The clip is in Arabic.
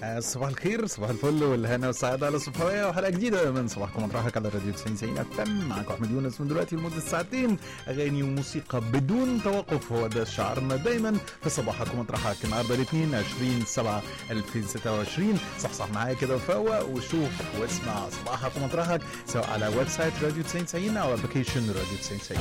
صباح الخير، صباح الفل والهنا والسعادة على الصبحوية وحلقة جديدة من صباحكم مطرحك على راديو 90 اف ام. معاكم أحمد يونس من دلوقتي لمدة ساعتين، أغاني وموسيقى بدون توقف. هو ده شعارنا دايما في صباحكم مطرحك. النهارده الاثنين 20/7/2026. صحصح معايا كده وفوق وشوف واسمع صباحكم مطرحك سواء على ويب سايت راديو 90 أو ابلكيشن راديو 90.